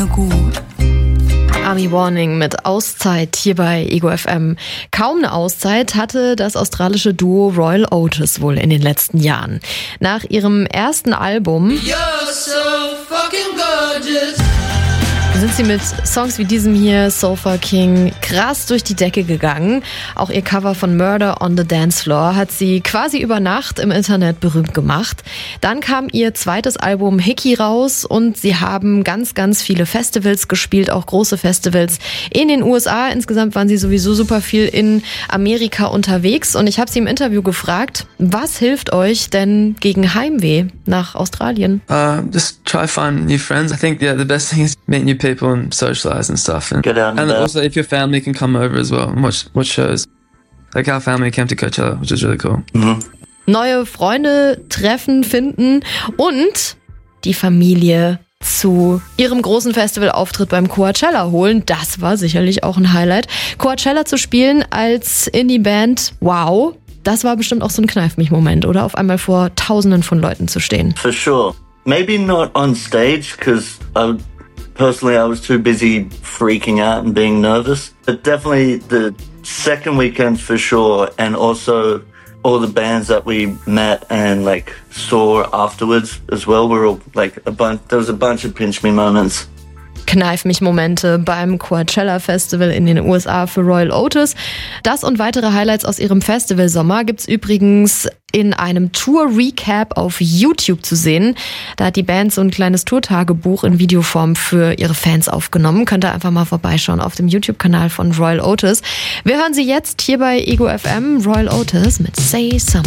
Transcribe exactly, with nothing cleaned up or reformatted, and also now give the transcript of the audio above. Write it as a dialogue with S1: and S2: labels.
S1: gut.
S2: Army Warning mit Auszeit hier bei Ego F M. Kaum eine Auszeit hatte das australische Duo Royal Otis wohl in den letzten Jahren. Nach ihrem ersten Album
S1: You're so fucking gorgeous.
S2: sind sie mit Songs wie diesem hier, Sofa King, krass durch die Decke gegangen. Auch ihr Cover von Murder on the Dance Floor hat sie quasi über Nacht im Internet berühmt gemacht. Dann kam ihr zweites Album Hickey raus und sie haben ganz, ganz viele Festivals gespielt, auch große Festivals in den U S A. Insgesamt waren sie sowieso super viel in Amerika unterwegs und ich habe sie im Interview gefragt, was hilft euch denn gegen Heimweh nach Australien?
S3: Uh, just try find new friends. I think yeah, the best thing is meet new people and socialize and stuff. And,
S4: Get out and
S3: and
S4: about.
S3: also if your family can come over as well and watch watch shows. Like our family came to Coachella, which is really cool.
S4: Mhm.
S2: Neue Freunde treffen, finden und die Familie zu ihrem großen Festivalauftritt beim Coachella holen. Das war sicherlich auch ein Highlight. Coachella zu spielen als Indie-Band, wow, das war bestimmt auch so ein Kneif-mich-Moment, oder? Auf einmal vor Tausenden von Leuten zu stehen.
S4: For sure. Maybe not on stage, because I personally I was too busy freaking out and being nervous. But definitely the second weekend for sure, and also all the bands that we met and like saw afterwards as well. We were all like a bunch. There was a bunch of pinch me moments.
S2: Kneif-mich-Momente beim Coachella Festival in den U S A für Royal Otis. Das und weitere Highlights aus ihrem Festivalsommer gibt's übrigens in einem Tour-Recap auf YouTube zu sehen. Da hat die Band so ein kleines Tourtagebuch in Videoform für ihre Fans aufgenommen. Könnt ihr einfach mal vorbeischauen auf dem YouTube-Kanal von Royal Otis. Wir hören sie jetzt hier bei Ego F M, Royal Otis mit Say Something.